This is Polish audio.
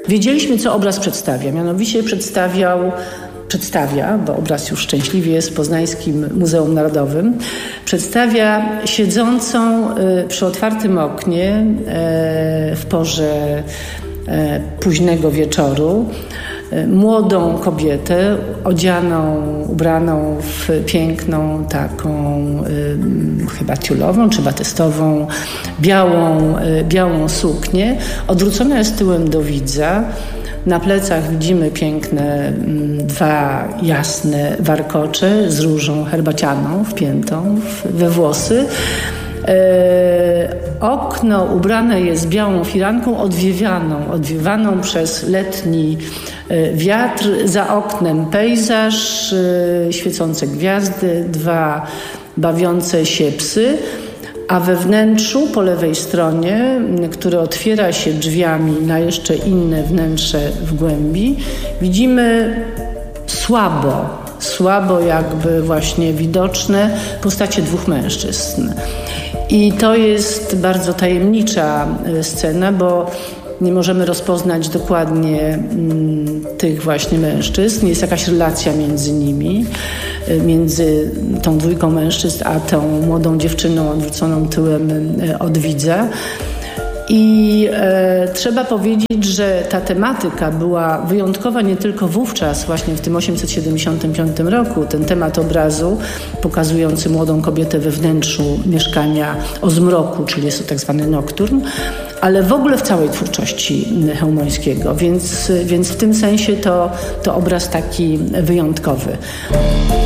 wiedzieliśmy, co obraz przedstawia. Mianowicie przedstawia, bo obraz już szczęśliwie jest w Poznańskim Muzeum Narodowym, przedstawia siedzącą przy otwartym oknie w porze późnego wieczoru młodą kobietę ubraną w piękną taką chyba tiulową czy batystową białą suknię. Odwrócona jest tyłem do widza. Na plecach widzimy piękne dwa jasne warkocze z różą herbacianą wpiętą we włosy. Okno ubrane jest białą firanką odwiewaną przez letni wiatr. Za oknem pejzaż, świecące gwiazdy, dwa bawiące się psy. A we wnętrzu, po lewej stronie, które otwiera się drzwiami na jeszcze inne wnętrze w głębi, widzimy słabo jakby właśnie widoczne postacie dwóch mężczyzn. I to jest bardzo tajemnicza scena, bo nie możemy rozpoznać dokładnie tych właśnie mężczyzn. Jest jakaś relacja między nimi, między tą dwójką mężczyzn a tą młodą dziewczyną odwróconą tyłem od widza. I trzeba powiedzieć, że ta tematyka była wyjątkowa nie tylko wówczas, właśnie w tym 875 roku, ten temat obrazu pokazujący młodą kobietę we wnętrzu mieszkania o zmroku, czyli jest to tak zwany nokturn, ale w ogóle w całej twórczości Chełmońskiego, więc w tym sensie to obraz taki wyjątkowy.